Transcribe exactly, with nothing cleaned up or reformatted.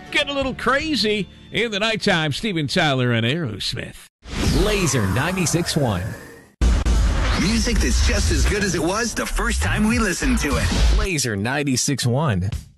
Get a little crazy in the nighttime. Steven Tyler and Aerosmith. Laser ninety-six point one. Music that's just as good as it was the first time we listened to it. Laser ninety-six point one.